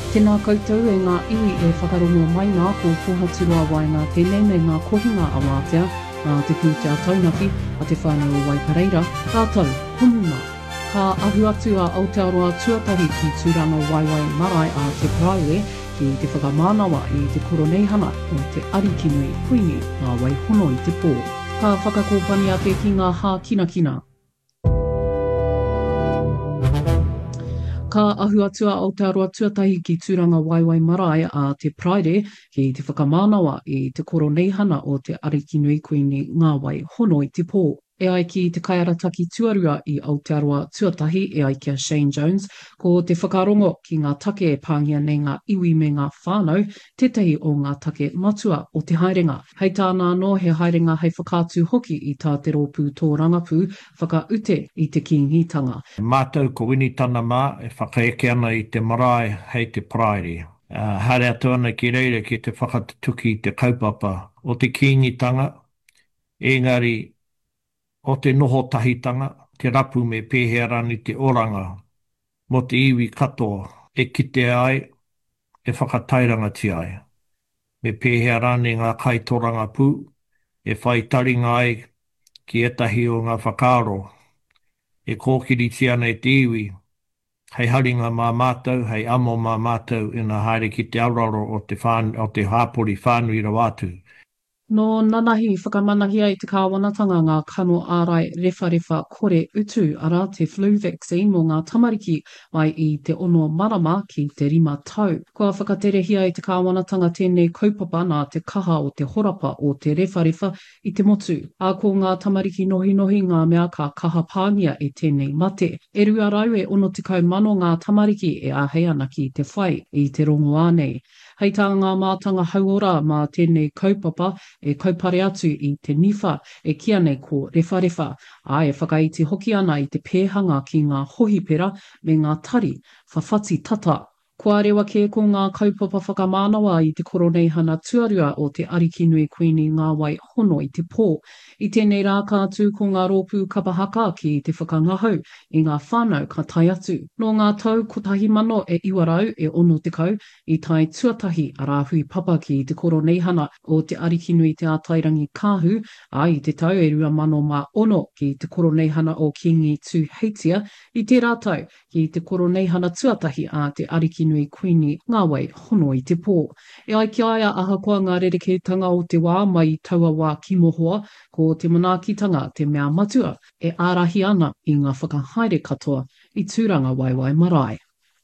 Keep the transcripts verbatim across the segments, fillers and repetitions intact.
Tēnā koutou e ngā iwi e whakarongo mai ngā ko pohaturua wai ngā tēnei me ngā kohinga a wātea, ngā te kūtea taunaki a te whānau Waipareira, tātou, honunga. Ka ahu atu a Aotearoa tuatahi ki tūranga waiwai marae a te praue ki te whakamānawa i te koroneihana o te arikinui kuini ngā waihono i te pō. Ka whakakōpani ake ki ngā hā kina kina. Ka ahu atu a Aotearoa tuatahi ki tūranga waiwai marae a te praere ki te whakamānawa i te koroneihana o te arikinui kuini ngā waihono i te pō. E ai ki te kaiarataki tuarua i Aotearoa tuatahi e ai kia Shane Jones, ko te whakarongo ki ngā take e pāngia nei ngā iwi me ngā whānau, tētahi o ngā take matua o te haerenga. Hei tāna anō he haerenga hei whakātu hoki i tā te rōpū tō rangapū, whakaute i te kingitanga. Mātou ko wini tana mā e whakaeke ana i te marae hei te praere. Uh, Hare atu ana ki reira ki te whakatuki i te kaupapa o te kingitanga, engari o te noho tahitanga, te rapu me pēhea rani te oranga, mo te iwi katoa, e kite ai, e whakatairanga ti ai. Me pēhea rani ngā kaitoranga pū, e whai taringa ai ki etahi o ngā whakaaro, e kōkiri ti ana e te iwi, hei haringa mā mātou, hei amo mā mātou, ina haere ki te auraro o te, whan, o te hāpori whānui rawatu. No nanahi whakamanahia i te kāwanatanga ngā kano ārai rewharewha kore utu ara te flu vaccine mō ngā tamariki mai i te ono marama ki te rima tau. Kua whakaterehia i te kāwanatanga tēnei kaupapa nā te kaha o te horapa o te rewharewha i te motu. A ko ngā tamariki nohi nohi ngā mea ka kaha pāngia e tēnei mate. E rua rau e ono te kaumano ngā tamariki e ahei ana ki te whai i te rongo ānei. Hei tā ngā mātanga hauora mā tēnei kaupapa e kaupare atu i te niwha e kia nei ko rewharewha, a e whakaiti hoki ana i te pēhanga ki ngā hohipera me ngā tari, whawhati tata. Kua rewa ke ko ngā kaupapa whakamānawa i te koroneihana tuarua o te arikinui kuini ngā wai hono i te pō. I tēnei rā kātū ko ngā rōpū kapahaka ki te whakangahau i ngā whānau ka tai atu. No ngā tau kotahi mano e iwarau e ono te kau i tai tuatahi a rāhui papa ki te koroneihana o te arikinui te ātairangi kāhu, a i te tau e rua mano mā ono ki te koroneihana o Kingi tū Heitia i te rātau ki te koroneihana tuatahi a te arikinui nui kuini ngā wai hono i te pō. E ai ki aia ahakoa ngā rerekētanga o te wā mai taua wā kimohoa, ko te manaakitanga te mea matua, e ārahi ana i ngā whakahaere katoa i tūranga waiwai marae.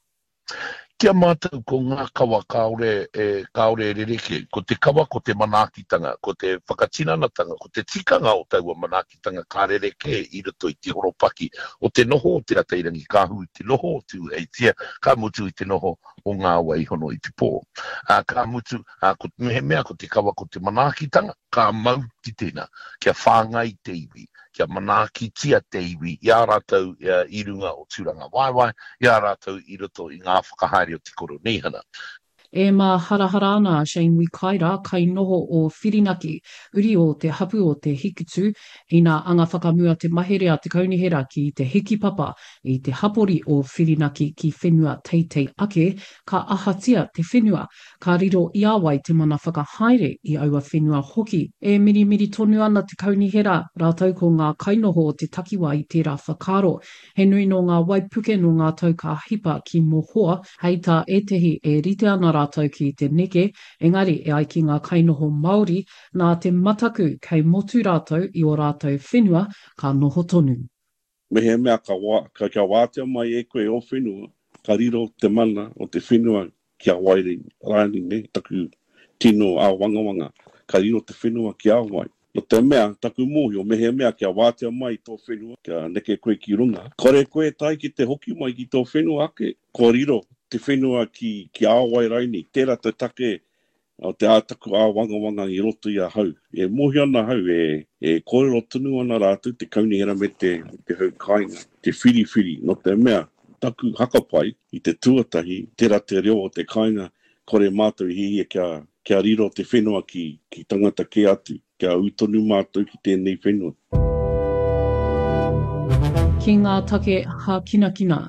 Kia mātou ko ngā kawa kaore, e, kaore rereke, ko te kawa, ko te manaakitanga, ko te whakatinanatanga, ko te tikanga o taua manaakitanga ka rereke i roto i te horopaki, o te noho o te atairangi kāhu, te noho o te heitia, ka mutu i te noho o ngā waihono i te pō. Uh, ka mutu, uh, ko te mehe mea, ko te kawa, ko te manaakitanga, ka mauti tēnā, kia whāngai te iwi, kia manaakitia te iwi, i a rātou uh, i runga o tūranga waiwai, i a rātou i roto i ngā whakahaere o te koroneihana. E mā harahara ana Shane Wikaira kai noho o Whirinaki, uri o te hapu o te hikitu, i nā anga whakamua te mahere a te kaunihera ki te hiki papa i te hapori o Whirinaki ki whenua teitei ake, ka ahatia te whenua, ka riro i awai te mana whakahaere i aua whenua hoki. E miri miri tonu ana te kaunihera, rātau ko ngā kainoho o te takiwa i tērā whakaro, he nui no ngā waipuke no ngā tau ka hipa ki mohoa, hei tā etehi e rite ana rātau ki te neke, engari e ai ki ngā kainoho Māori, nā te mataku kei motu rātau i o rātau whenua ka noho tonu. Mehe mea ka, wā, ka kia wātea mai e koe o whenua, ka riro te mana o te whenua kia waere rāni ne, taku tino a wangawanga, ka riro te whenua kia wai. No te mea, taku mōhi o mehe mea kia wātea mai tō whenua, kia neke koe ki runga. Kore koe tai ki te hoki mai ki tō whenua ake, ko riro te whenua ki, ki āwai raini, tērā te take o te ātaku ā wanga wanga i roto i a hau. E mohi ana hau, e, e kōrero tunu ana rātu te kaunihera me te, te hau kāinga, te whiri whiri. No te mea, taku hakapai i te tuatahi, tērā te reo o te kāinga, kore mātou i hihia kia, kia riro te whenua ki, ki tangata ke atu, kia utonu mātou ki tēnei whenua. Ki ngā take ha kina kina,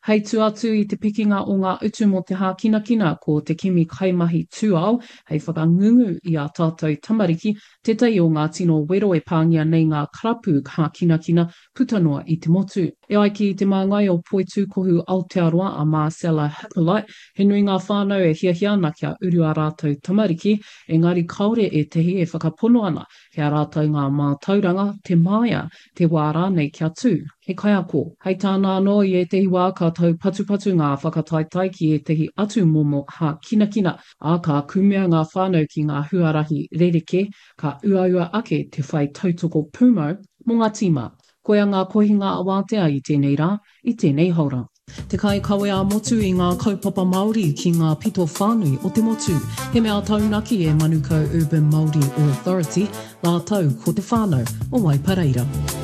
Hei tu atu i te pikinga o ngā utu mo te hākinakina ko te kimi kaimahi tūao, hei whakangungu i a tātou tamariki, tētai o ngā tino wero e pāngia nei ngā karapu hākinakina putanua i te motu. E ai ki te māngai o Poitu Kohu Aotearoa a Marcella Hippolyte, he nui ngā whānau e hiahiana kia uru a rātou tamariki, engari kaore e tehi e whakapono ana, kia rātou ngā mātauranga, te māia, te wā rānei kia tū. He kai ako, hei tāna anō i e tehi wā ka tau patupatu ngā whakataitai ki e tehi atu momo ha kinakina, a ka kumea ngā whānau ki ngā huarahi rereke, ka uaua ake te whai tautoko pumo mō ngā tīma. Koia ngā kohinga awātea i tēnei rā, i tēnei haura. Te kai kawe a motu i ngā kaupapa Māori ki ngā pito whānui o te motu. He mea taunaki e Manukau Urban Māori Authority, lā tau ko te whānau o Waipareira.